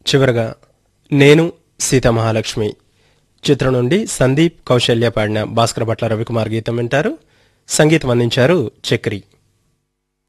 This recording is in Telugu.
చివరగా నేను సీతామహాలక్ష్మి చిత్రం నుండి సందీప్ కౌశల్య పాడిన భాస్కర భట్ల రవికుమార్ గీతం వింటారు. సంగీతం అందించారు చక్రి.